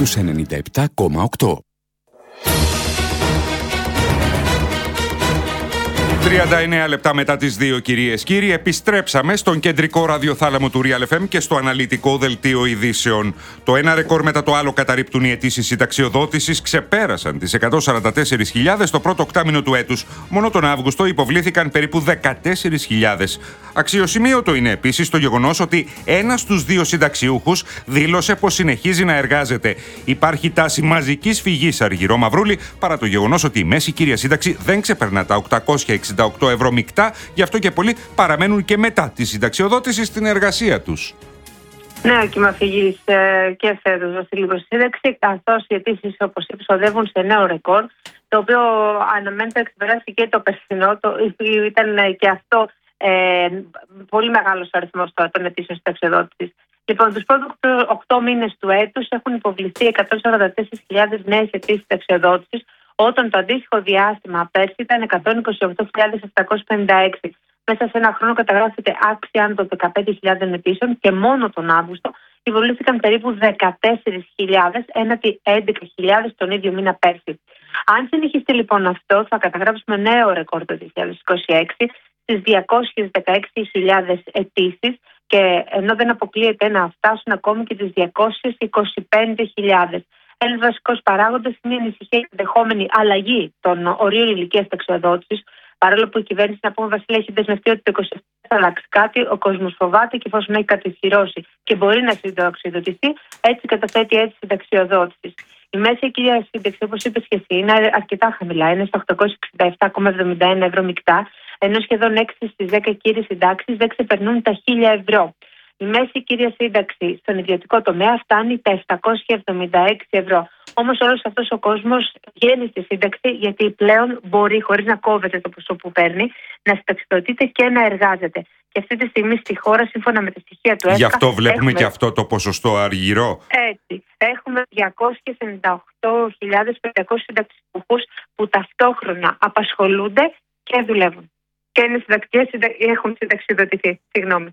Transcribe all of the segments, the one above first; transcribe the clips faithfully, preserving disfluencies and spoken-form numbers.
στους ενενήντα επτά κόμμα οκτώ. τριάντα εννέα λεπτά μετά τις δύο, κυρίες κύριοι, επιστρέψαμε στον κεντρικό ραδιοθάλαμο του Real εφ εμ και στο αναλυτικό δελτίο ειδήσεων. Το ένα ρεκόρ μετά το άλλο καταρρίπτουν οι αιτήσεις συνταξιοδότησης, ξεπέρασαν τις εκατόν σαράντα τέσσερις χιλιάδες το πρώτο οκτάμηνο του έτους. Μόνο τον Αύγουστο υποβλήθηκαν περίπου δεκατέσσερις χιλιάδες. Αξιοσημείωτο είναι επίσης το γεγονός ότι ένας στους δύο συνταξιούχους δήλωσε πως συνεχίζει να εργάζεται. Υπάρχει τάση μαζικής φυγής, Αργυρό Μαυρούλη, παρά το γεγονός ότι η μέση κύρια σύνταξη δεν ξεπερνά τα οκτακόσια εξήντα οκτώ ευρώ μεικτά, γι' αυτό και πολλοί παραμένουν και μετά τη συνταξιοδότηση στην εργασία τους. Νέο κύμα φυγής ε, και φέτος στη σύνταξη, καθώς οι αιτήσεις, όπως είπες, οδεύουν σε νέο ρεκόρ, το οποίο αναμένεται να ξεπεράσει και το περσινό. Το, ήταν και αυτό ε, πολύ μεγάλος αριθμός των αιτήσεων συνταξιοδότησης. Λοιπόν, τους πρώτους οκτώ μήνες του έτους έχουν υποβληθεί εκατόν σαράντα τέσσερις χιλιάδες νέες αιτήσεις συνταξιοδότησης, όταν το αντίστοιχο διάστημα πέρσι ήταν εκατόν είκοσι οκτώ χιλιάδες επτακόσιες πενήντα έξι. Μέσα σε ένα χρόνο καταγράφεται αύξηση άνω των δεκαπέντε χιλιάδες αιτήσεων και μόνο τον Αύγουστο υποβλήθηκαν περίπου δεκατέσσερις χιλιάδες έναντι έντεκα χιλιάδες τον ίδιο μήνα πέρσι. Αν συνεχιστεί λοιπόν αυτό, θα καταγράψουμε νέο ρεκόρ το δύο χιλιάδες είκοσι έξι στις διακόσιες δεκαέξι χιλιάδες αιτήσεις, και ενώ δεν αποκλείεται να φτάσουν ακόμη και τις διακόσιες είκοσι πέντε χιλιάδες. Ένας βασικός παράγοντας είναι η ανησυχία ενδεχόμενη αλλαγή των ορίων ηλικίας συνταξιοδότησης. Παρόλο που η κυβέρνηση, να πούμε, Βασίλη, έχει δεσμευτεί ότι το είκοσι επτά θα αλλάξει κάτι, ο κόσμος φοβάται, και εφόσον έχει κατοχυρώσει και μπορεί να συνταξιοδοτηθεί, έτσι καταθέτει έτσι συνταξιοδότηση. Η μέση κύρια σύνταξη, όπως είπες και εσύ, είναι αρκετά χαμηλά. Είναι στα οκτακόσια εξήντα επτά κόμμα εβδομήντα ένα ευρώ μεικτά, ενώ σχεδόν έξι στις δέκα κύριες συντάξεις δεν ξεπερνούν τα χίλια ευρώ. Η μέση κύρια σύνταξη στον ιδιωτικό τομέα φτάνει τα επτακόσια εβδομήντα έξι ευρώ. Όμως όλος αυτός ο κόσμος βγαίνει στη σύνταξη, γιατί πλέον μπορεί, χωρίς να κόβεται το ποσό που παίρνει, να συνταξιδοτείται και να εργάζεται. Και αυτή τη στιγμή στη χώρα, σύμφωνα με τα στοιχεία του ΕΣΚΑ, γι' αυτό βλέπουμε έχουμε... και αυτό το ποσοστό, Αργυρό. Έτσι. Έχουμε διακόσιες ενενήντα οκτώ χιλιάδες πεντακόσιους συνταξιούχους που ταυτόχρονα απασχολούνται και δουλεύουν. Και είναι συνταξιές, έχουν συνταξιδοτηθεί. Συγγνώμη.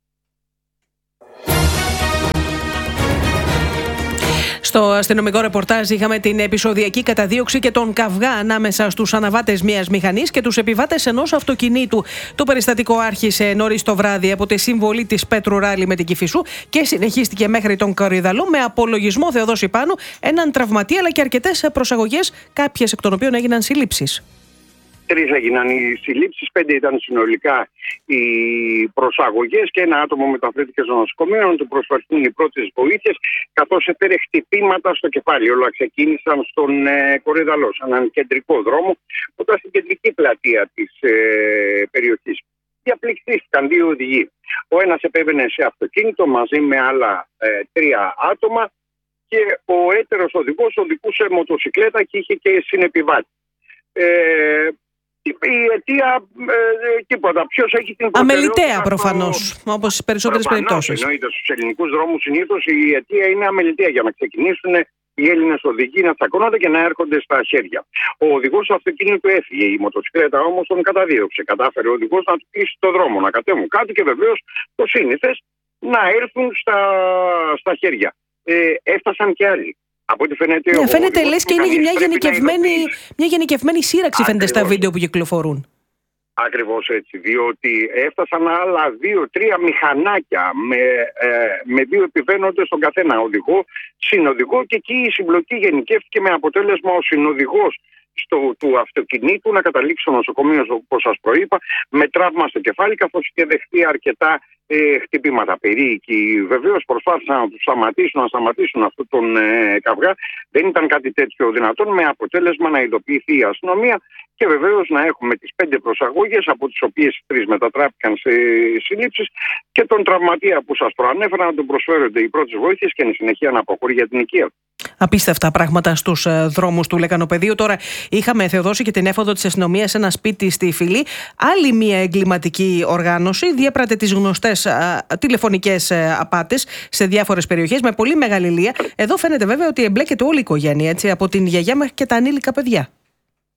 Στο αστυνομικό ρεπορτάζ είχαμε την επεισοδιακή καταδίωξη και τον καυγά ανάμεσα στους αναβάτες μιας μηχανής και τους επιβάτες ενός αυτοκινήτου. Το περιστατικό άρχισε νωρίς το βράδυ από τη συμβολή της Πέτρου Ράλη με την Κηφισού και συνεχίστηκε μέχρι τον Κορυδαλό, με απολογισμό Θεοδόση Πάνου, έναν τραυματία αλλά και αρκετές προσαγωγές, κάποιες εκ των οποίων έγιναν συλλήψεις. Τρεις έγιναν οι συλλήψεις, πέντε ήταν συνολικά οι προσαγωγές και ένα άτομο μεταφέρθηκε στο νοσοκομείο να του προσφερθούν οι πρώτες βοήθειες, καθώς έφερε χτυπήματα στο κεφάλι. Όλα ξεκίνησαν στον ε, Κορυδαλό, σε έναν κεντρικό δρόμο, όταν στην κεντρική πλατεία της ε, περιοχής. Διαπληκτίστηκαν δύο οδηγοί. Ο ένας επέβαινε σε αυτοκίνητο μαζί με άλλα ε, τρία άτομα και ο έτερος οδηγός οδηγούσε μοτοσικλέτα και είχε και συνεπιβάτη. Ε, Η αιτία, ε, τίποτα. Ποιος έχει την προτεραιότητα. Αμεληταία προφανώς, στο... όπως στις περισσότερες περιπτώσεις. Εννοείται, στους ελληνικούς δρόμους συνήθως η αιτία είναι αμεληταία, για να ξεκινήσουν οι Έλληνες οδηγοί να τσακώνονται και να έρχονται στα χέρια. Ο οδηγός του αυτοκίνητου έφυγε. Η μοτοσυκλέτα όμως τον καταδίωξε. Κατάφερε ο οδηγός να του κλείσει το δρόμο, να κατέβουν κάτω και βεβαίως το σύνηθες να έρθουν στα, στα χέρια. Ε, έφτασαν και άλλοι. Από ό,τι φαίνεται, ναι, φαίνεται λες και είναι μια γενικευμένη, μια γενικευμένη σύραξη, φαίνεται στα βίντεο που κυκλοφορούν. Ακριβώς έτσι, διότι έφτασαν άλλα δύο-τρία μηχανάκια με, ε, με δύο επιβαίνοντες στον καθένα, οδηγό, συνοδηγό, και εκεί η συμπλοκή γενικεύτηκε με αποτέλεσμα ο συνοδηγός στο, του αυτοκινήτου να καταλήξει στο νοσοκομείο, όπως σας προείπα, με τραύμα στο κεφάλι, καθώς είχε δεχτεί αρκετά ε, χτυπήματα. Περίοικοι βεβαίως προσπάθησαν να τους σταματήσουν, να σταματήσουν αυτόν τον ε, καυγά. Δεν ήταν κάτι τέτοιο δυνατόν, με αποτέλεσμα να ειδοποιηθεί η αστυνομία και βεβαίως να έχουμε τις πέντε προσαγωγές, από τις οποίες τρεις μετατράπηκαν σε συλλήψεις, και τον τραυματία που σας προανέφερα να τον προσφέρονται οι πρώτες βοήθειες και εν συνεχεία να αποχωρεί για την οικία. Απίστευτα πράγματα στους δρόμους του Λεκανοπεδίου. Τώρα είχαμε, Θεοδόση, και την έφοδο της αστυνομίας σε ένα σπίτι στη Φυλή. Άλλη μια εγκληματική οργάνωση διέπρατε τις γνωστές α, τηλεφωνικές α, απάτες σε διάφορες περιοχές με πολύ μεγάλη λία. Εδώ φαίνεται βέβαια ότι εμπλέκεται όλη η οικογένεια, έτσι, από την γιαγιά μέχρι και τα ανήλικα παιδιά.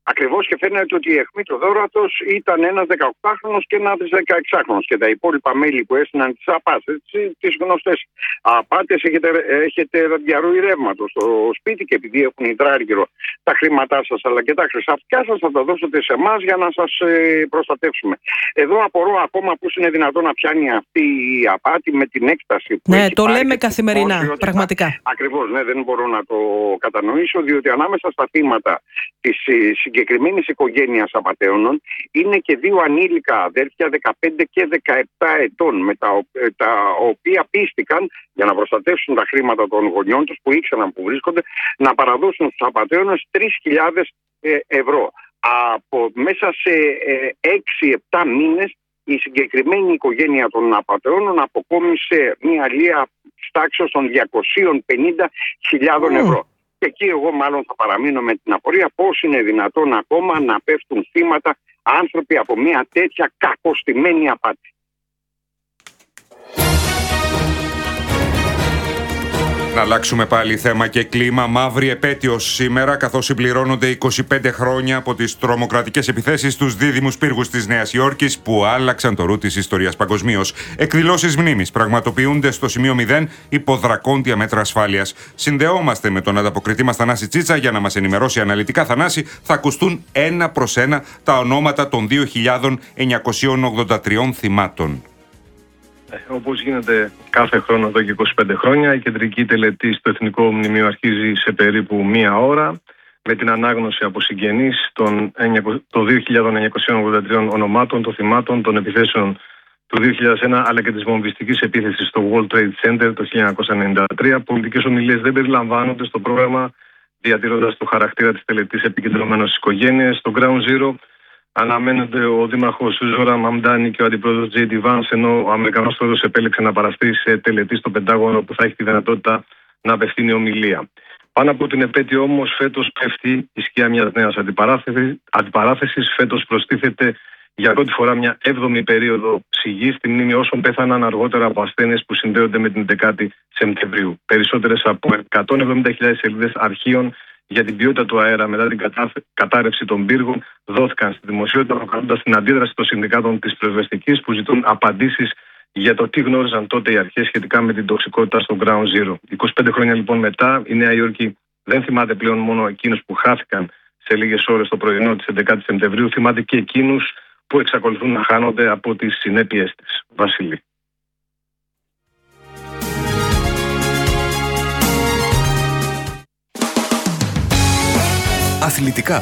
Ακριβώς, και φαίνεται ότι η αιχμή του δώρατος ήταν ένας δεκαοκτάχρονος και ένας δεκαεξάχρονος. Και τα υπόλοιπα μέλη που έστειναν τις απάτες, τις γνωστές απάτες, έχετε, έχετε διαρροή ρεύματος στο σπίτι και επειδή έχουν υδράργυρο τα χρήματά σας αλλά και τα χρυσαφιά σας, θα τα δώσετε σε εμάς για να σας ε, προστατεύσουμε. Εδώ απορώ ακόμα πώς είναι δυνατόν να πιάνει αυτή η απάτη με την έκταση που ναι, έχει το πάρει λέμε καθημερινά, δημόσιο, πραγματικά. Ακριβώς, ναι, δεν μπορώ να το κατανοήσω, διότι ανάμεσα στα θύματα της συγκεκριμένης οικογένειας απατεώνων είναι και δύο ανήλικα αδέρφια δεκαπέντε και δεκαεπτά ετών, με τα, τα οποία πίστηκαν για να προστατεύσουν τα χρήματα των γονιών τους που ήξεραν που βρίσκονται, να παραδώσουν στους απατεώνες τρεις χιλιάδες ευρώ. Από μέσα σε έξι επτά μήνες η συγκεκριμένη οικογένεια των απατεώνων αποκόμισε μια λία τάξεως των διακόσιες πενήντα χιλιάδες ευρώ. Και εκεί εγώ μάλλον θα παραμείνω με την απορία πώς είναι δυνατόν ακόμα να πέφτουν θύματα άνθρωποι από μια τέτοια κακοστημένη απάτη. Να αλλάξουμε πάλι θέμα και κλίμα. Μαύρη επέτειος σήμερα, καθώς συμπληρώνονται είκοσι πέντε χρόνια από τις τρομοκρατικές επιθέσεις στους δίδυμους πύργους της Νέας Υόρκης που άλλαξαν το ρου της ιστορίας παγκοσμίως. Εκδηλώσεις μνήμης πραγματοποιούνται στο σημείο μηδέν υπό δρακόντια μέτρα ασφάλειας. Συνδεόμαστε με τον ανταποκριτή μας Θανάση Τσίτσα για να μας ενημερώσει αναλυτικά. Θανάση, θα ακουστούν ένα προς ένα τα ονόματα των δύο χιλιάδες εννιακόσια ογδόντα τρία θυμάτων. Όπως γίνεται κάθε χρόνο εδώ και είκοσι πέντε χρόνια, η κεντρική τελετή στο Εθνικό Μνημείο αρχίζει σε περίπου μία ώρα με την ανάγνωση από συγγενείς των δύο χιλιάδες εννιακόσια ογδόντα τρία ονομάτων, των θυμάτων των επιθέσεων του δύο χιλιάδες ένα αλλά και της βομβιστικής επίθεσης στο World Trade Center το χίλια εννιακόσια ενενήντα τρία. Πολιτικές ομιλίες δεν περιλαμβάνονται στο πρόγραμμα, διατηρώντας το χαρακτήρα της τελετής επικεντρωμένο στις οικογένειες. Στο Ground Zero αναμένεται ο δήμαρχος Ζόρα Μαμντάνη και ο αντιπρόεδρος Τζέι ντι Βάνς, ενώ ο Αμερικανός πρόεδρος επέλεξε να παραστεί σε τελετή στο Πεντάγωνο που θα έχει τη δυνατότητα να απευθύνει ομιλία. Πάνω από την επέτειο όμως, φέτος πέφτει η σκιά μιας νέας αντιπαράθεσης. Φέτος προστίθεται για πρώτη φορά μια έβδομη περίοδο σιγής στη μνήμη όσων πέθαναν αργότερα από ασθένειες που συνδέονται με την έντεκα Σεπτεμβρίου. Περισσότερες από εκατόν εβδομήντα χιλιάδες σελίδες αρχείων για την ποιότητα του αέρα μετά την κατάρρευση των πύργων δόθηκαν στη δημοσιότητα, προκαλώντας την αντίδραση των συνδικάτων της πυροσβεστικής που ζητούν απαντήσεις για το τι γνώριζαν τότε οι αρχές σχετικά με την τοξικότητα στο Ground Zero. είκοσι πέντε χρόνια λοιπόν μετά, η Νέα Υόρκη δεν θυμάται πλέον μόνο εκείνους που χάθηκαν σε λίγες ώρες το πρωινό της έντεκα Σεπτεμβρίου, θυμάται και εκείνους που εξακολουθούν να χάνονται από τις συνέπειες της. Βασίλη. Αθλητικά.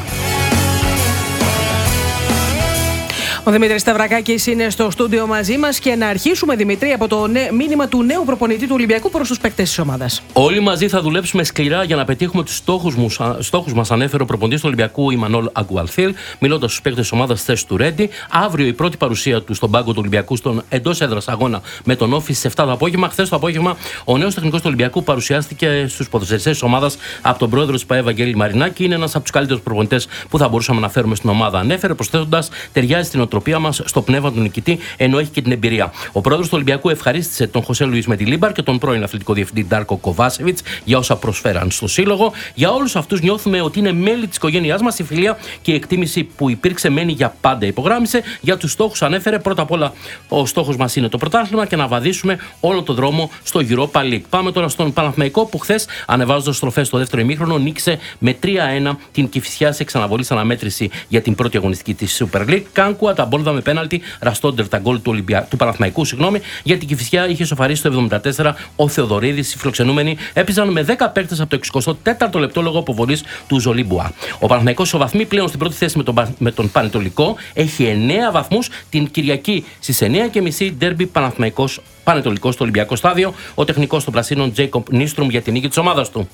Ο Δημήτρης Σταυρακάκης είναι στο στούντιο μαζί μας και να αρχίσουμε, Δημήτρη, από το μήνυμα του νέου προπονητή του Ολυμπιακού προς τους παίκτες της ομάδας. Όλοι μαζί θα δουλέψουμε σκληρά για να πετύχουμε τους στόχους μας, ανέφερε ο προπονητής του Ολυμπιακού Ιμανόλ Αγκουαλθίρ, μιλώντας στους παίκτες της ομάδας στη θέση του Ρέντι. Αύριο η πρώτη παρουσία του στον πάγκο του Ολυμπιακού στον εντός έδρας αγώνα με τον Όφη στις επτά το απόγευμα. Χθες το απόγευμα ο νέος τεχνικός του Ολυμπιακού παρουσιάστηκε στους ποδοσφαιριστές της ομάδας από τον πρόεδρο της ΠΑΕ Βαγγέλη Μαρινάκη. Είναι ένας από τους καλύτερους προπονητές που θα μπορούσαμε να φέρουμε στην ομάδα, ανέφερε, προσθέτοντας, ταιριάζει στην οτροπία μας, στο πνεύμα του νικητή, ενώ έχει και την εμπειρία. Ο πρόεδρος του Ολυμπιακού ευχαρίστησε τον Χωσέ Λουίς Μεντιλίμπαρ και τον πρώην αθλητικό διευθυντή Ντάρκο Κοβάσεβιτς για όσα προσφέραν στο σύλλογο. Για όλους αυτούς νιώθουμε ότι είναι μέλη της οικογένειάς μας. Η φιλία και η εκτίμηση που υπήρξε μένει για πάντα, υπογράμμισε. Για τους στόχους ανέφερε, πρώτα απ' όλα ο στόχος μας είναι το πρωτάθλημα και να βαδίσουμε όλο τον δρόμο στο Europa League. Πάμε τώρα στον Παναθηναϊκό που χθες, ανεβάζοντας στροφές στο δεύτερο ημίχρονο, νίκησε με τρία ένα την Κηφισιά σε εξαναβολή σαν αναμέτρηση για την πρώτη αγωνιστική της Super League. Κάνκουα τα μπόλδα με πέναλτι, Ραστόντερ τα γκολ του, Ολυμπια... του Παναθηναϊκού, συγγνώμη, γιατί η Κηφισιά είχε σοφαρίσει το εβδομήντα τέσσερα. Ο Θεοδωρίδης, οι φιλοξενούμενοι, έπαιζαν με δέκα παίκτες από το εικοστό τέταρτο λεπτό λόγω αποβολής του Ζολίμπουα. Ο Παναθηναϊκός ισοβαθμεί πλέον στην πρώτη θέση με τον, με τον Πανετολικό, έχει εννέα βαθμούς. Την Κυριακή στις εννέα και μισή ντέρμπι Παναθηναϊκός Πανετολικός στο Ολυμπιακό Στάδιο. Ο τεχνικός των Πρασίνων Τζέικοπ Νίστρουμ για την νίκη της ομάδας του.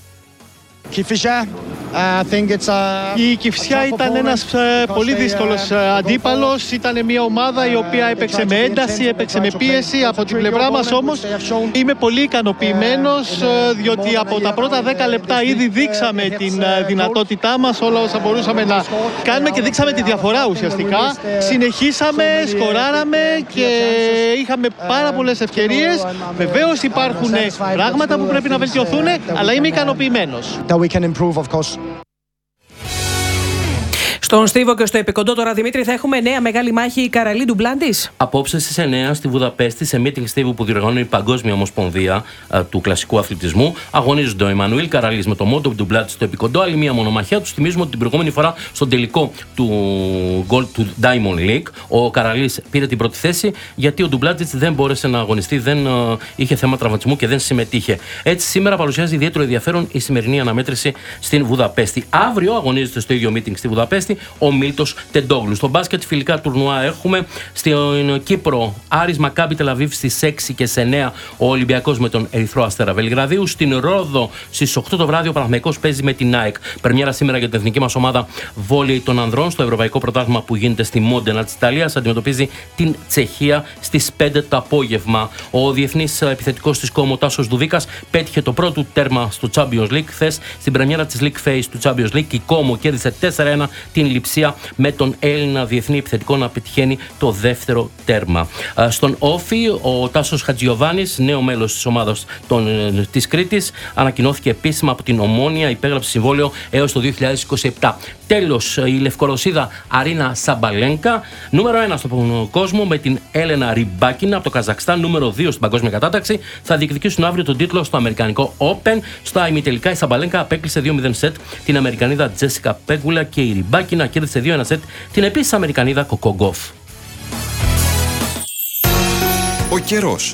Η Κηφισιά ήταν ένας πολύ δύσκολος αντίπαλος. Ήταν μια ομάδα η οποία έπαιξε με ένταση, έπαιξε με πίεση. Από την πλευρά μας όμως είμαι πολύ ικανοποιημένος, διότι από τα πρώτα δέκα λεπτά ήδη δείξαμε την δυνατότητά μας, όλα όσα μπορούσαμε να κάνουμε και δείξαμε τη διαφορά ουσιαστικά. Συνεχίσαμε, σκοράραμε και είχαμε πάρα πολλές ευκαιρίες. Βεβαίως υπάρχουν πράγματα που πρέπει να βελτιωθούν, αλλά είμαι ικανοποιημένος. Στο Στον Στίβο και στο Επικοντό τώρα, Δημήτρη, θα έχουμε νέα μεγάλη μάχη Καραλί Ντουμπλάντης. Απόψε στις εννιά στη Βουδαπέστη, σε meeting Στίβου που διοργανώνει η Παγκόσμια Ομοσπονδία α, του Κλασικού Αθλητισμού, αγωνίζονται ο Εμμανουήλ Καραλής με το Μόντο Ντουμπλάντη στο Επικοντό. Άλλη μία μονομαχία. Του θυμίζουμε ότι την προηγούμενη φορά στον τελικό του, Gold, του Diamond League ο Καραλής πήρε την πρώτη θέση, γιατί ο Ντουμπλάντη δεν μπόρεσε να αγωνιστεί, δεν α, είχε θέμα τραυματισμού και δεν συμμετείχε. Έτσι, σήμερα παρουσιάζει ιδιαίτερο ενδιαφέρον η σημερινή αναμέτρηση στην Βουδαπέστη. Αύριο αγωνίζεται στο ίδιο meeting στη Βουδαπέστη ο Μίλτος Τεντόγλου. Στο μπάσκετ φιλικά τουρνουά έχουμε στην Κύπρο Άρης Μακάμπι Τελαβίβ στις έξι και σε εννιά ο Ολυμπιακός με τον Ερυθρό Αστέρα Βελιγραδίου. Στην Ρόδο στις οκτώ το βράδυ ο Παναθηναϊκός παίζει με την ΑΕΚ. Πρεμιέρα σήμερα για την εθνική μας ομάδα βόλεϊ των ανδρών στο Ευρωπαϊκό Πρωτάθλημα που γίνεται στη Μόντενα της Ιταλίας. Αντιμετωπίζει την Τσεχία στις πέντε το απόγευμα. Ο διεθνής επιθετικός της Κόμο Τάσος Δουδίκας πέτυχε το πρώτο τέρμα στο Champions League. Χθες στην πρεμιέρα της League Phase του Champions League η Κόμο κέρδισε τέσσερα ένα την Λειψία με τον Έλληνα διεθνή επιθετικό να πετυχαίνει το δεύτερο τέρμα. Στον Όφι, ο Τάσος Χατζιωβάνης, νέο μέλος της ομάδας των, της Κρήτης, ανακοινώθηκε επίσημα από την Ομόνια, υπέγραψε συμβόλαιο έως το δύο χιλιάδες είκοσι επτά. Τέλος, η Λευκορωσίδα Αρίνα Σαμπαλένκα, νούμερο ένα στον κόσμο, με την Έλενα Ριμπάκινα από το Καζακστάν, νούμερο δύο στην παγκόσμια κατάταξη, θα διεκδικήσουν αύριο τον τίτλο στο Αμερικανικό Open. Στα ημιτελικά η Σαμπαλένκα απέκλεισε δύο μηδέν σετ την Αμερικανίδα Τζέσικα Πέγκουλα και η Ριμπάκινα κέρδισε δύο ένα σετ την επίσης Αμερικανίδα Κοκό Γκοφ. Ο καιρός.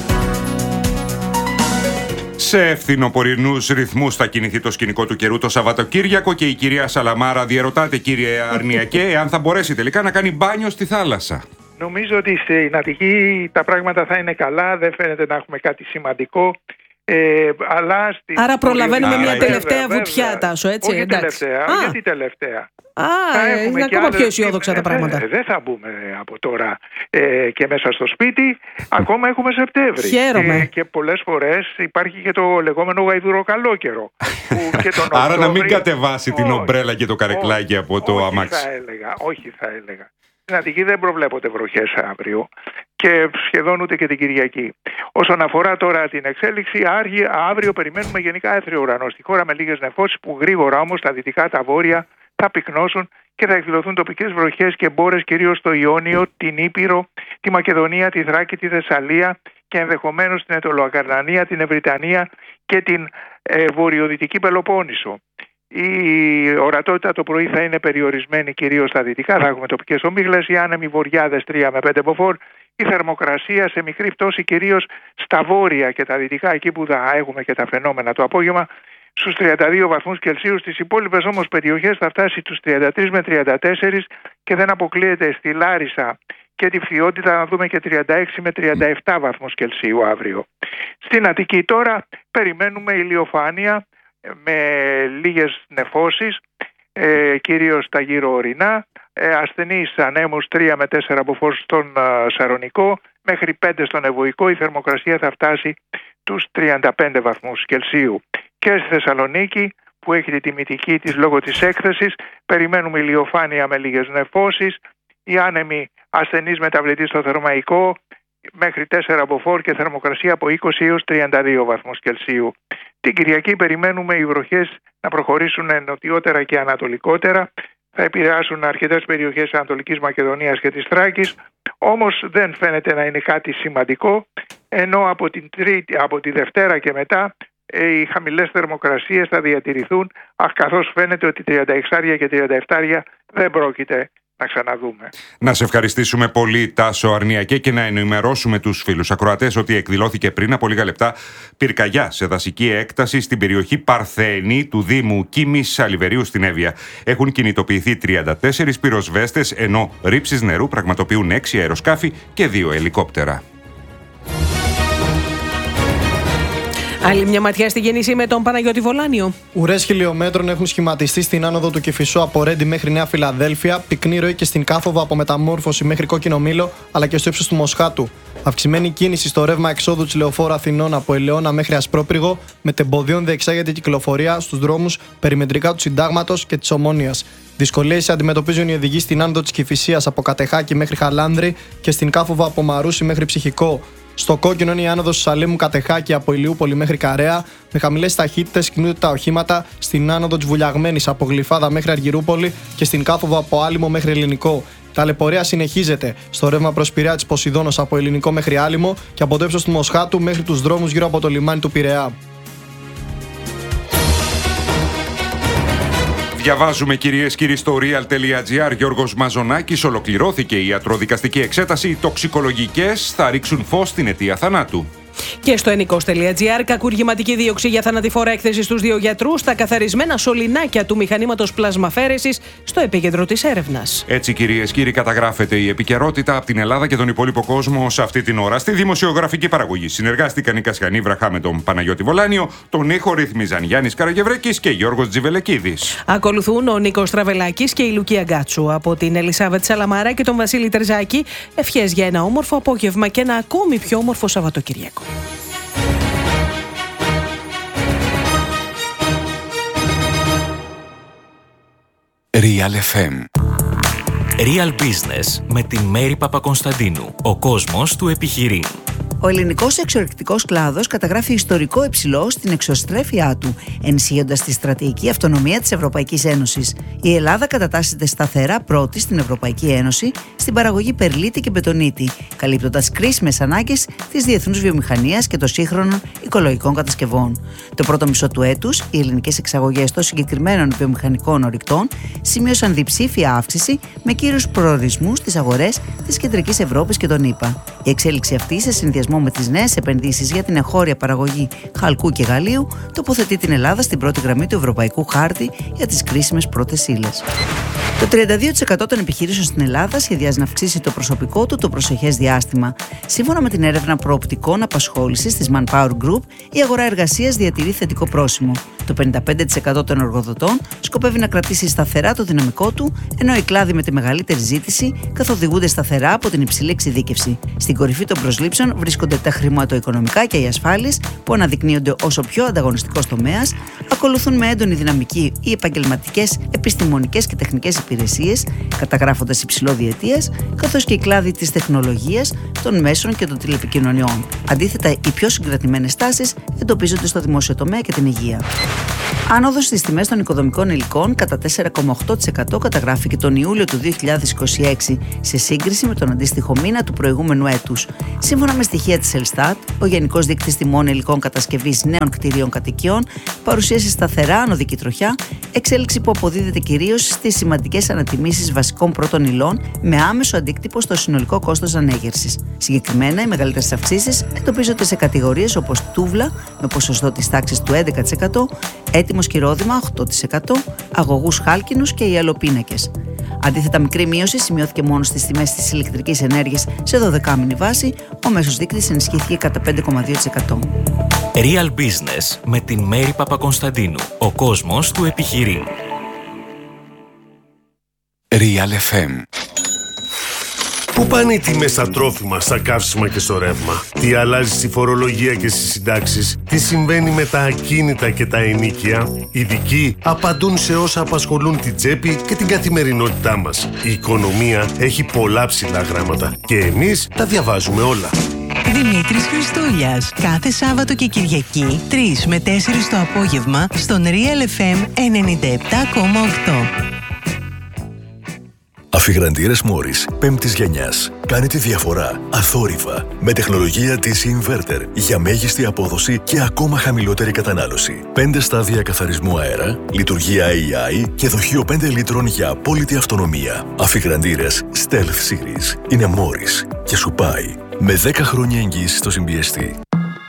Σε ευθυνοπορεινούς ρυθμούς θα κινηθεί το σκηνικό του καιρού το Σαββατοκύριακο και η κυρία Σαλαμάρα διαρωτάται, κύριε Αρνιακέ, εάν θα μπορέσει τελικά να κάνει μπάνιο στη θάλασσα. Νομίζω ότι στην Αττική τα πράγματα θα είναι καλά, δεν φαίνεται να έχουμε κάτι σημαντικό. Ε, αλλά στην... Άρα προλαβαίνουμε Άρα, μια βέβαια, τελευταία βέβαια, βουτιά, Τάσο, έτσι. Όχι εντάξει. τελευταία, Α. γιατί τελευταία. Α, είναι ακόμα άλλες... πιο αισιόδοξα ε, τα πράγματα. Δεν δε θα μπούμε από τώρα ε, και μέσα στο σπίτι. Ακόμα έχουμε Σεπτέμβρη. Χαίρομαι. Ε, και πολλές φορές υπάρχει και το λεγόμενο γαϊδουροκαλόκαιρο. Άρα να μην κατεβάσει την ομπρέλα και το καρεκλάκι όχι, από το όχι αμάξι. Θα έλεγα, όχι θα έλεγα. Στην Αττική δεν προβλέπονται βροχές αύριο και σχεδόν ούτε και την Κυριακή. Όσον αφορά τώρα την εξέλιξη, αύριο περιμένουμε γενικά έθριο ουρανό στη χώρα με λίγες νεφώσεις που γρήγορα όμως τα δυτικά, τα βόρεια θα πυκνώσουν και θα εκδηλωθούν τοπικές βροχές και μπόρες κυρίως στο Ιόνιο, την Ήπειρο, τη Μακεδονία, τη Θράκη, τη Θεσσαλία και ενδεχομένως την Αιτωλοακαρνανία, την Ευρυτανία και την ε, βορειοδυτική Πελοπόννησο. Η ορατότητα το πρωί θα είναι περιορισμένη κυρίως στα δυτικά, θα έχουμε τοπικές ομίγλες, οι άνεμοι βορειάδες τρία με πέντε μποφόρ, η θερμοκρασία σε μικρή πτώση κυρίως στα βόρεια και τα δυτικά, εκεί που θα έχουμε και τα φαινόμενα το απόγευμα, στους τριάντα δύο βαθμούς Κελσίου. Στις υπόλοιπες όμως περιοχές θα φτάσει στους τριάντα τρία με τριάντα τέσσερα και δεν αποκλείεται στη Λάρισα και τη Φθιότητα να δούμε και τριάντα έξι με τριάντα επτά βαθμούς Κελσίου αύριο. Στην Αττική τώρα περιμένουμε ηλιοφάνεια με λίγες νεφώσεις, ε, κυρίως τα γύρω ορεινά, ε, ασθενείς ανέμους τρία με τέσσερα μποφόρ στον ε, Σαρονικό, μέχρι πέντε στον Ευωικό. Η θερμοκρασία θα φτάσει τους τριάντα πέντε βαθμούς Κελσίου. Και στη Θεσσαλονίκη, που έχει τη τιμητική της λόγω της έκθεσης, περιμένουμε ηλιοφάνεια με λίγες νεφώσεις, οι άνεμοι ασθενείς μεταβλητή στο Θερμαϊκό, μέχρι τέσσερα μποφόρ και θερμοκρασία από είκοσι έως τριάντα δύο βαθμούς Κελσίου. Την Κυριακή περιμένουμε οι βροχές να προχωρήσουν νοτιότερα και ανατολικότερα. Θα επηρεάσουν αρκετές περιοχές Ανατολικής Μακεδονίας και της Θράκης, όμως δεν φαίνεται να είναι κάτι σημαντικό, ενώ από, την τρίτη, από τη Δευτέρα και μετά ε, οι χαμηλές θερμοκρασίες θα διατηρηθούν, αχ, καθώς φαίνεται ότι τριάντα έξι και τριάντα επτά δεν πρόκειται να ξαναδούμε. Να σε ευχαριστήσουμε πολύ, Τάσο Αρνιακέ, και να ενημερώσουμε τους φίλους ακροατές ότι εκδηλώθηκε πριν από λίγα λεπτά πυρκαγιά σε δασική έκταση στην περιοχή Παρθένη του Δήμου Κίμης Αλιβερίου στην Εύβοια. Έχουν κινητοποιηθεί τριάντα τέσσερις πυροσβέστες, ενώ ρήψεις νερού πραγματοποιούν έξι αεροσκάφη και δύο ελικόπτερα. Άλλη μια ματιά στη γέννηση με τον Παναγιώτη Βολάνιο. Ουρές χιλιόμετρων έχουν σχηματιστεί στην άνοδο του Κηφισού από Ρέντι μέχρι Νέα Φιλαδέλφια, πυκνή ροή και στην Κάθοβα από Μεταμόρφωση μέχρι Κόκκινο Μήλο, αλλά και στο ύψος του Μοσχάτου. Αυξημένη κίνηση στο ρεύμα εξόδου της Λεωφόρου Αθηνών από Ελαιώνα μέχρι Ασπρόπυργο, με τεμποδίων διεξάγεται κυκλοφορία στους δρόμους περιμετρικά του Συντάγματος και της Ομόνοιας. Δυσκολίες αντιμετωπίζουν οι οδηγοί στην άνοδο της Κηφισίας από Κατεχάκη μέχρι Χαλάνδρη και στην Κάθοβα από Μαρούσι μέχρι Ψυχικό. Στο κόκκινο είναι η άνοδος Σαλέμου Κατεχάκη από Ηλιούπολη μέχρι Καρέα. Με χαμηλές ταχύτητες κινούνται τα οχήματα στην άνοδο της Βουλιαγμένης από Γλυφάδα μέχρι Αργυρούπολη και στην κάθοδο από Άλυμο μέχρι Ελληνικό. Η ταλαιπωρία συνεχίζεται στο ρεύμα προς Πειραιά της Ποσειδώνος από Ελληνικό μέχρι Άλυμο και από το ύψος του Μοσχάτου μέχρι τους δρόμους γύρω από το λιμάνι του Πειραιά. Διαβάζουμε, κυρίες και κύριοι, στο real.gr. Γιώργος Μαζονάκης. Ολοκληρώθηκε η ιατροδικαστική εξέταση. Οι τοξικολογικές θα ρίξουν φως στην αιτία θανάτου. Και στο ενικός.gr, κακουργηματική δίωξη για θανατηφόρα έκθεση στους δύο γιατρούς στα καθαρισμένα σωληνάκια του μηχανήματος πλασμαφέρεσης στο επίκεντρο της έρευνας. Έτσι, κυρίες και κύριοι, καταγράφεται η επικαιρότητα από την Ελλάδα και τον υπόλοιπο κόσμο σε αυτή την ώρα. Στη δημοσιογραφική παραγωγή συνεργάστηκαν η Κασιανή Βραχά με τον Παναγιώτη Βολάνιο, τον ήχο ρυθμίζαν Γιάννης Καραγευρέκης και Γιώργος Τζιβελεκίδης. Ακολουθούν ο Νίκος Τραβελάκης και η Λουκία Γκάτσου. Από την Ελισάβετ Σαλαμάρα και τον Βασίλη Τερζάκη, ευχές για ένα όμορφο απόγευμα και ένα ακόμη πιο όμορφο Σαββατοκύριακο. Real εφ εμ. Real Business με την Μέρη Παπακονσταντίνου. Ο κόσμος του επιχειρήν. Ο ελληνικός εξορρυκτικός κλάδος καταγράφει ιστορικό υψηλό στην εξωστρέφειά του, ενισχύοντας τη στρατηγική αυτονομία της Ευρωπαϊκής Ένωσης. Η Ελλάδα κατατάσσεται σταθερά πρώτη στην Ευρωπαϊκή Ένωση στην παραγωγή περλίτη και μπετονίτη, καλύπτοντας κρίσιμες ανάγκες της διεθνούς βιομηχανίας και των σύγχρονων οικολογικών κατασκευών. Το πρώτο μισό του έτους, οι ελληνικές εξαγωγές των συγκεκριμένων βιομηχανικών ορυκτών σημείωσαν διψήφια αύξηση με κύριους προορισμούς στις αγορές της Κεντρικής Ευρώπης και των ΗΠΑ. Η εξέλιξη αυτή, σε συνδυασμό με τις νέες επενδύσεις για την εγχώρια παραγωγή χαλκού και γαλλίου, τοποθετεί την Ελλάδα στην πρώτη γραμμή του ευρωπαϊκού χάρτη για τις κρίσιμες πρώτες ύλες. Το τριάντα δύο τοις εκατό των επιχειρήσεων στην Ελλάδα σχεδιάζει να αυξήσει το προσωπικό του το προσεχές διάστημα. Σύμφωνα με την έρευνα προοπτικών απασχόλησης της Manpower Group, η αγορά εργασίας διατηρεί θετικό πρόσημο. Το πενήντα πέντε τοις εκατό των εργοδοτών σκοπεύει να κρατήσει σταθερά το δυναμικό του, ενώ οι κλάδοι με τη μεγαλύτερη ζήτηση καθοδηγούνται σταθερά από την υψηλή εξειδίκευση. Στην κορυφή των προσλήψεων βρίσκονται τα χρηματοοικονομικά και οι ασφάλειες, που αναδεικνύονται ως ο πιο ανταγωνιστικός τομέας, ακολουθούν με έντονη δυναμική οι επαγγελματικές, επιστημονικές και τεχνικές υπηρεσίες, καταγράφοντας υψηλό διετίας, καθώς και οι κλάδοι της τεχνολογίας, των μέσων και των τηλεπικοινωνιών. Αντίθετα, οι πιο συγκρατημένες τάσεις εντοπίζονται στο δημόσιο τομέα και την υγεία. Άνοδος στις τιμές των οικοδομικών υλικών κατά τέσσερα κόμμα οκτώ τοις εκατό καταγράφηκε τον Ιούλιο του δύο χιλιάδες είκοσι έξι σε σύγκριση με τον αντίστοιχο μήνα του προηγούμενου έτους. Σύμφωνα με στοιχεία της Ελστάτ, ο Γενικός Δείκτης Τιμών Υλικών Κατασκευής Νέων Κτηρίων Κατοικιών παρουσίασε σταθερά ανωδική τροχιά, εξέλιξη που αποδίδεται κυρίως στις σημαντικές ανατιμήσεις βασικών πρώτων υλών με άμεσο αντίκτυπο στο συνολικό κόστος ανέγερσης. Συγκεκριμένα, οι μεγαλύτερες αυξήσεις εντοπίζονται σε κατηγορίες όπως τούβλα με ποσοστό της τάξης του έντεκα τοις εκατό, έτοιμο σκυρόδημα οκτώ τοις εκατό, αγωγούς χάλκινους και ιαλοπίνακες. Αντίθετα, μικρή μείωση σημειώθηκε μόνο στις τιμές της ηλεκτρικής ενέργειας σε δωδεκάμηνη βάση, ο μέσος δείκτης ενισχύθηκε κατά πέντε κόμμα δύο τοις εκατό. Real Business με την Μέρη Παπακονσταντίνου. Ο κόσμος του επιχειρήν. Real εφ εμ. Πού πάνε οι τιμές στα τρόφιμα, στα καύσιμα και στο ρεύμα? Τι αλλάζει στη φορολογία και στις συντάξεις? Τι συμβαίνει με τα ακίνητα και τα ενοίκια? Οι ειδικοί απαντούν σε όσα απασχολούν την τσέπη και την καθημερινότητά μας. Η οικονομία έχει πολλά ψηλά γράμματα και εμείς τα διαβάζουμε όλα. Δημήτρης Χριστούλιας. Κάθε Σάββατο και Κυριακή, τρεις με τέσσερις το απόγευμα, στον Real εφ εμ ενενήντα επτά κόμμα οκτώ. Αφιγραντήρες Μόρις πέμπτης γενιάς. Κάνει τη διαφορά αθόρυβα με τεχνολογία ντι σι Inverter για μέγιστη απόδοση και ακόμα χαμηλότερη κατανάλωση. πέντε στάδια καθαρισμού αέρα, λειτουργία έι άι και δοχείο πέντε λίτρων για απόλυτη αυτονομία. Αφιγραντήρες Stealth Series είναι Μόρις και σου πάει με δέκα χρόνια εγγύηση στο συμπιεστή.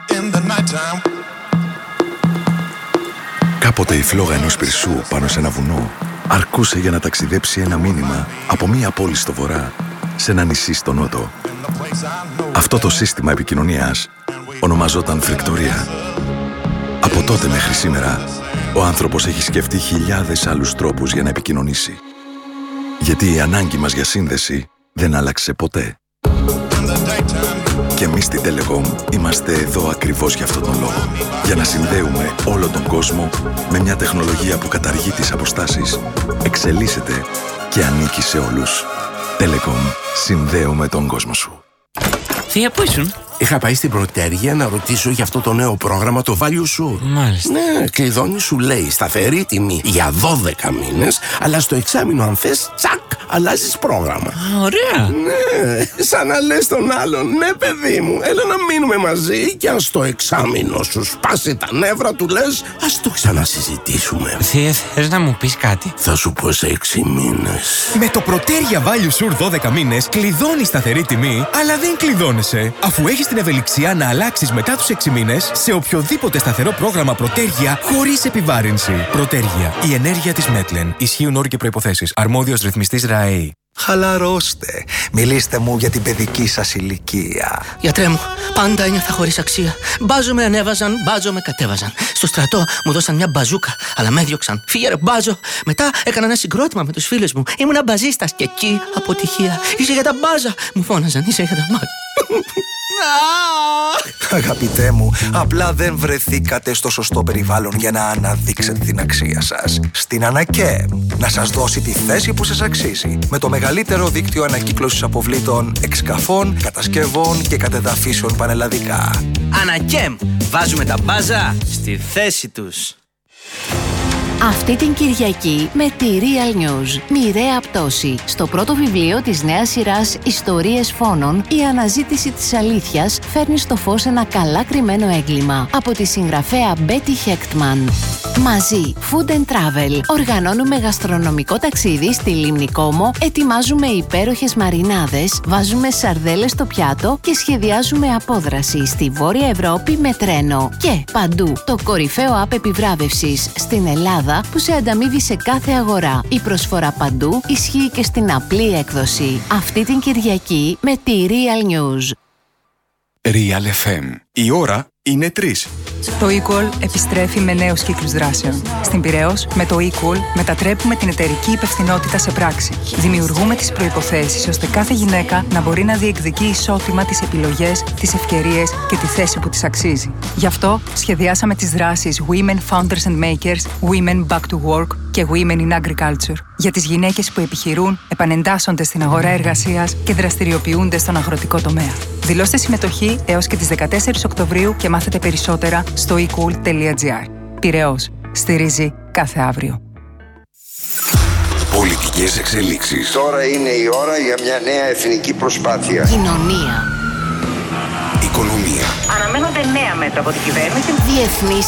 Κάποτε η φλόγα ενός πυρσού πάνω σε ένα βουνό αρκούσε για να ταξιδέψει ένα μήνυμα από μία πόλη στο βορρά σε ένα νησί στο νότο. Αυτό το σύστημα επικοινωνίας ονομαζόταν φρικτορία. Από τότε μέχρι σήμερα, ο άνθρωπος έχει σκεφτεί χιλιάδες άλλους τρόπους για να επικοινωνήσει. Γιατί η ανάγκη μας για σύνδεση δεν άλλαξε ποτέ. Και εμείς στη Telecom είμαστε εδώ ακριβώς για αυτόν τον λόγο. Για να συνδέουμε όλο τον κόσμο με μια τεχνολογία που καταργεί τις αποστάσεις, εξελίσσεται και ανήκει σε όλους. Telecom. Συνδέουμε τον κόσμο σου. Θεία, πού ήσουν? Είχα πάει στην Πρωτέργεια να ρωτήσω για αυτό το νέο πρόγραμμα, το Value Sure. Μάλιστα. Ναι, κλειδώνει, σου λέει σταθερή τιμή για δώδεκα μήνες, αλλά στο εξάμηνο αν θες, τσακ, αλλάζεις πρόγραμμα. Α, ωραία. Ναι, σαν να λες τον άλλον, ναι παιδί μου, έλα να μείνουμε μαζί και αν στο εξάμηνο σου σπάσει τα νεύρα του λες, ας το ξανασυζητήσουμε. Θεέ, θες να μου πεις κάτι? Θα σου πω σε έξι μήνες. Με το Πρωτέργεια Value Sure δώδεκα μήνες κλειδώνεις σταθερή τιμή, αλλά δεν κλειδώνεσαι, αφού έχεις την ευελιξία να αλλάξεις μετά τους έξι μήνες σε οποιοδήποτε σταθερό πρόγραμμα Πρωτέργεια χωρίς επιβάρυνση. Πρωτέργεια. Η ενέργεια της Μέτλεν. Ισχύουν όροι και προϋποθέσεις. Αρμόδιος ρυθμιστής ΡΑΕΗ. Χαλαρώστε. Μιλήστε μου για την παιδική σας ηλικία. Γιατρέ μου, πάντα ένιωθα χωρίς αξία. Μπάζο με ανέβαζαν, μπάζο με κατέβαζαν. Στο στρατό μου δώσαν μια μπαζούκα, αλλά με έδιωξαν. Φύγε ρε μπάζο. Μετά έκανα ένα συγκρότημα με τους φίλους μου. Ήμουνα μπαζίστας και εκεί αποτυχία. Είσαι για τα μπάζα. Μου φώναζαν, είσαι για τα μάτια. Αγαπητέ μου, απλά δεν βρεθήκατε στο σωστό περιβάλλον για να αναδείξετε την αξία σας. Στην ΑΝΑΚΕΜ, να σας δώσει τη θέση που σας αξίζει. Με το μεγαλύτερο δίκτυο ανακύκλωσης αποβλήτων, εξκαφών, κατασκευών και κατεδαφίσεων πανελλαδικά. ΑΝΑΚΕΜ, βάζουμε τα μπάζα στη θέση τους. Αυτή την Κυριακή με τη Real News. Μοιραία πτώση. Στο πρώτο βιβλίο της νέας σειράς Ιστορίες Φόνων, η αναζήτηση της αλήθειας φέρνει στο φως ένα καλά κρυμμένο έγκλημα. Από τη συγγραφέα Betty Hechtman. Μαζί, Food and Travel. Οργανώνουμε γαστρονομικό ταξίδι στη Λίμνη Κόμο, ετοιμάζουμε υπέροχες μαρινάδες, βάζουμε σαρδέλες στο πιάτο και σχεδιάζουμε απόδραση στη Βόρεια Ευρώπη με τρένο. Και παντού, το κορυφαίο app επιβράβευσης στην Ελλάδα που σε ανταμείβει σε κάθε αγορά. Η προσφορά παντού ισχύει και στην απλή έκδοση. Αυτή την Κυριακή με τη Real News. Real εφ εμ. Η ώρα είναι τρεις. Το eQual επιστρέφει με νέους κύκλους δράσεων. Στην Πειραιώς, με το eQual μετατρέπουμε την εταιρική υπευθυνότητα σε πράξη. Δημιουργούμε τις προϋποθέσεις ώστε κάθε γυναίκα να μπορεί να διεκδικεί ισότιμα τις επιλογές, τις ευκαιρίες και τη θέση που της αξίζει. Γι' αυτό σχεδιάσαμε τις δράσεις Women Founders and Makers, Women Back to Work και Women in Agriculture για τις γυναίκες που επιχειρούν, επανεντάσσονται στην αγορά εργασίας και δραστηριοποιούνται στον αγροτικό τομέα. Δηλώστε συμμετοχή έως και τις δεκατέσσερις Οκτωβρίου και μάθετε περισσότερα στο ecool τελεία gr. Πειραιώς. Στηρίζει κάθε αύριο. Πολιτικές εξελίξεις. Τώρα είναι η ώρα για μια νέα εθνική προσπάθεια. Κοινωνία. Οικονομία. Αναμένονται νέα μέτρα από την κυβέρνηση. Διεθνείς